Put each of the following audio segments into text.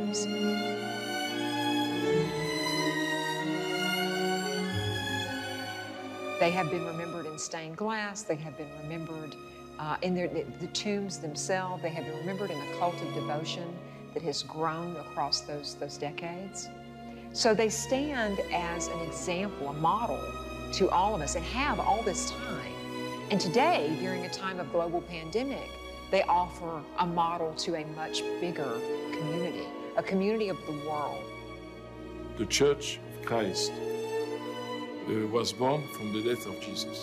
lives. They have been remembered in stained glass. They have been remembered in the tombs themselves. They have been remembered in a cult of devotion that has grown across those decades. So they stand as an example, a model to all of us, and have all this time. And today, during a time of global pandemic, they offer a model to a much bigger community, a community of the world. The Church of Christ was born from the death of Jesus.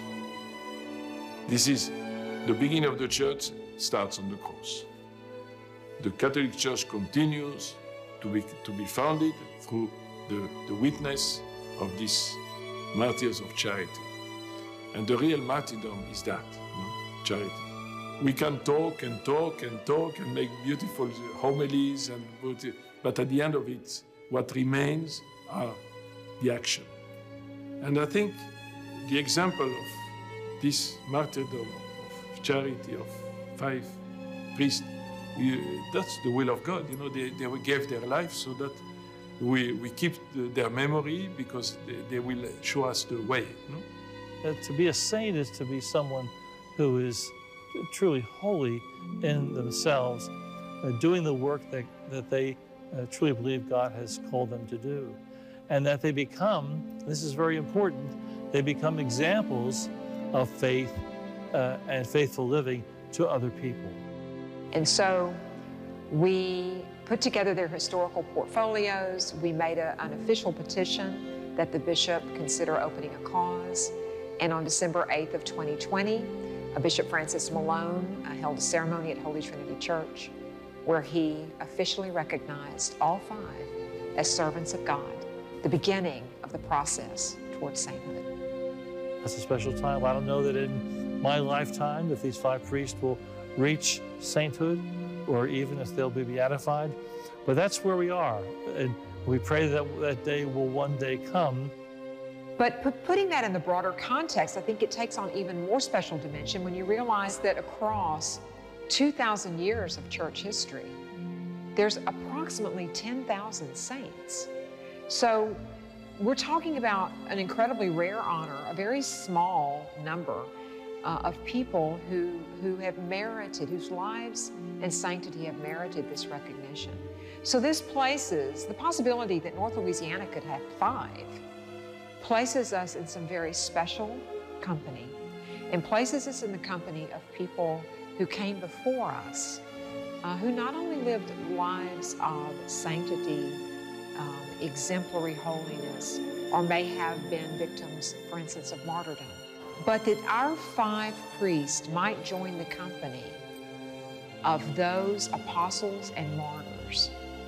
This is the beginning of the church, starts on the cross. The Catholic Church continues to be founded through the witness of these martyrs of charity. And the real martyrdom is that, charity. We can talk and talk and talk and make beautiful homilies, but at the end of it, what remains are the action. And I think the example of this martyrdom of charity of 5 priests, that's the will of God. They gave their life so that we keep their memory, because they will show us the way. To be a saint is to be someone who is truly holy in themselves, doing the work that they truly believe God has called them to do. And that they become, this is very important, they become examples of faith and faithful living to other people. And so we put together their historical portfolios. We made an official petition that the bishop consider opening a cause. And on December 8th of 2020, Bishop Francis Malone held a ceremony at Holy Trinity Church where he officially recognized all 5 as servants of God, the beginning of the process towards sainthood. That's a special time. I don't know that in my lifetime that these 5 priests will reach sainthood, or even if they'll be beatified, but that's where we are. And we pray that that day will one day come. But putting that in the broader context, I think it takes on even more special dimension when you realize that across 2,000 years of church history, there's approximately 10,000 saints. So we're talking about an incredibly rare honor, a very small number of people who have merited, whose lives and sanctity have merited this recognition. So this places the possibility that North Louisiana could have 5, places us in some very special company, and places us in the company of people who came before us, who not only lived lives of sanctity, exemplary holiness, or may have been victims, for instance, of martyrdom, but that our 5 priests might join the company of those apostles and martyrs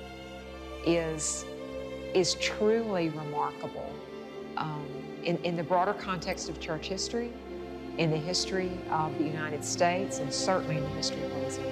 is truly remarkable in the broader context of church history, in the history of the United States, and certainly in the history of Louisiana.